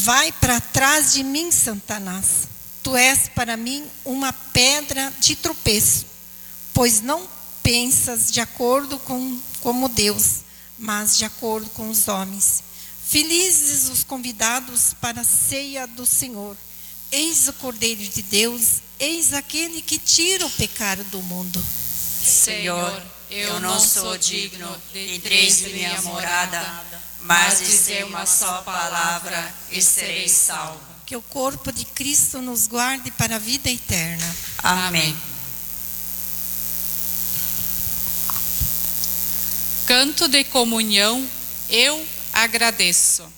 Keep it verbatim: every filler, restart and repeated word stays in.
Vai para trás de mim, Satanás. Tu és para mim uma pedra de tropeço, pois não pensas de acordo com como Deus, mas de acordo com os homens. Felizes os convidados para a ceia do Senhor. Eis o Cordeiro de Deus, eis aquele que tira o pecado do mundo. Senhor, eu não sou digno de entreis em minha morada, mas dizer uma só palavra e serei salvo. Que o corpo de Cristo nos guarde para a vida eterna. Amém. Canto de comunhão, eu agradeço.